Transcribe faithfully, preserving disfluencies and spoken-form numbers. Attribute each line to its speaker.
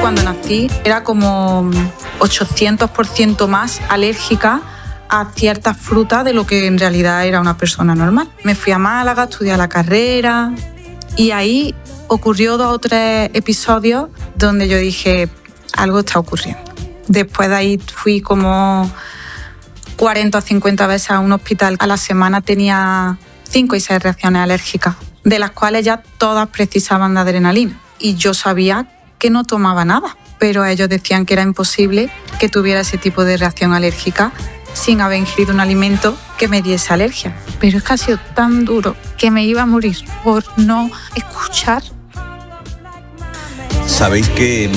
Speaker 1: cuando nací era como ochocientos por ciento más alérgica a ciertas frutas de lo que en realidad era una persona normal. Me fui a Málaga, estudié la carrera y ahí ocurrió dos o tres episodios donde yo dije, algo está ocurriendo. Después de ahí fui como cuarenta o cincuenta veces a un hospital. A la semana tenía cinco y seis reacciones alérgicas, de las cuales ya todas precisaban de adrenalina. Y yo sabía que no tomaba nada, pero ellos decían que era imposible que tuviera ese tipo de reacción alérgica sin haber ingerido un alimento que me diese alergia. Pero es que ha sido tan duro que me iba a morir por no escuchar.
Speaker 2: Sabéis que